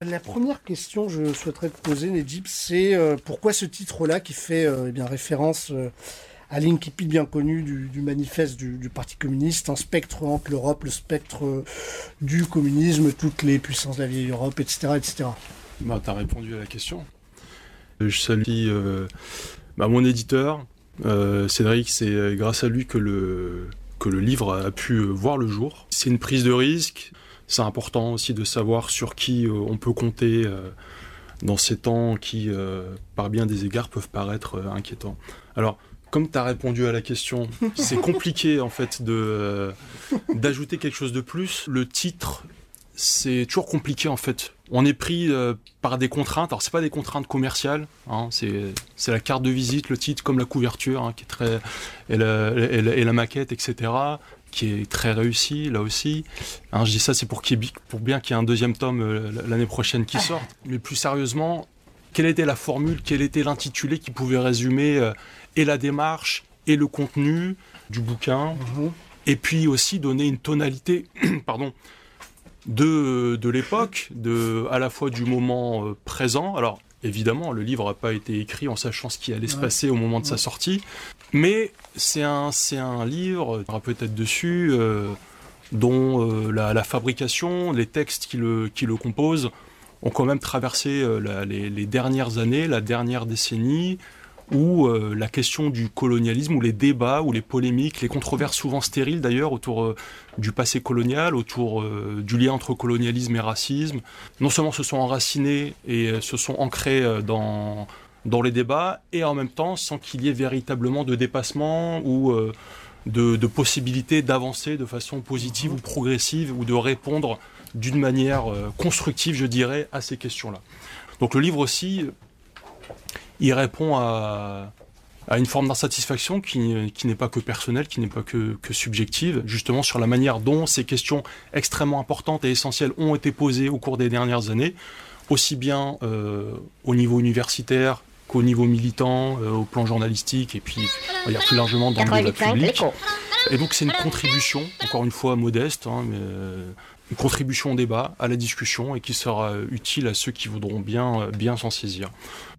La première question que je souhaiterais te poser, Nedjib, c'est pourquoi ce titre-là qui fait référence à l'incipit bien connu du manifeste du Parti communiste, un spectre entre l'Europe, le spectre du communisme, toutes les puissances de la vieille Europe, etc., etc. Bah, t'as répondu à la question. Je salue mon éditeur, Cédric. C'est grâce à lui que le livre a pu voir le jour. C'est une prise de risque. C'est important aussi de savoir sur qui on peut compter dans ces temps qui, par bien des égards, peuvent paraître inquiétants. Alors, comme tu as répondu à la question, c'est compliqué en fait d'ajouter quelque chose de plus. Le titre, c'est toujours compliqué en fait. On est pris par des contraintes. Alors c'est pas des contraintes commerciales, hein, c'est la carte de visite, le titre comme la couverture, hein, qui est très et la maquette, etc., qui est très réussi là aussi. Hein, je dis ça, c'est pour bien qu'il y ait un deuxième tome l'année prochaine qui sorte. Mais plus sérieusement, quelle était la formule, quel était l'intitulé qui pouvait résumer et la démarche et le contenu du bouquin, et puis aussi donner une tonalité, pardon, de l'époque, à la fois du moment présent. Alors évidemment, le livre n'a pas été écrit en sachant ce qui allait se passer au moment de sa sortie, mais c'est un livre, on aura peut-être dessus, dont la fabrication, les textes qui le composent ont quand même traversé les dernières années, la dernière décennie, où la question du colonialisme, ou les débats, ou les polémiques, les controverses souvent stériles d'ailleurs autour du passé colonial, autour du lien entre colonialisme et racisme, non seulement se sont enracinés et se sont ancrés dans les débats, et en même temps sans qu'il y ait véritablement de dépassement ou de possibilité d'avancer de façon positive ou progressive, ou de répondre d'une manière constructive, je dirais, à ces questions-là. Donc le livre aussi, il répond à une forme d'insatisfaction qui n'est pas que personnelle, qui n'est pas que subjective, justement sur la manière dont ces questions extrêmement importantes et essentielles ont été posées au cours des dernières années, aussi bien au niveau universitaire qu'au niveau militant, au plan journalistique, et puis on va dire plus largement dans le débat public. Et donc c'est une contribution, encore une fois modeste, hein, mais une contribution au débat, à la discussion, et qui sera utile à ceux qui voudront bien s'en saisir.